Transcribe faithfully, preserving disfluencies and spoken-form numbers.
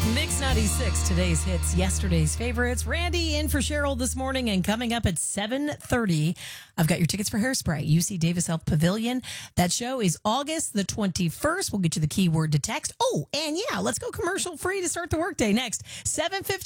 Mix ninety-six, today's hits, yesterday's favorites. Randy in for Cheryl this morning, and coming up at seven thirty, I've got your tickets for Hairspray, U C Davis Health Pavilion. That show is August the twenty-first. We'll get you the keyword to text. Oh, and yeah, let's go commercial free to start the workday next. seven fifteen.